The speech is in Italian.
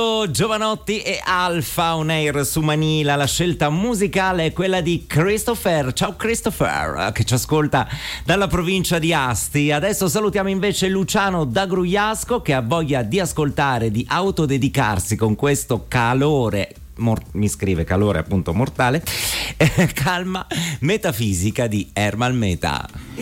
Giovanotti e Alfa On Air su Manila. La scelta musicale è quella di Christopher. Ciao Christopher, che ci ascolta dalla provincia di Asti. Adesso salutiamo invece Luciano da Grugliasco, che ha voglia di ascoltare, di autodedicarsi con questo calore. Mi scrive calore appunto mortale. Calma metafisica di Ermal Meta.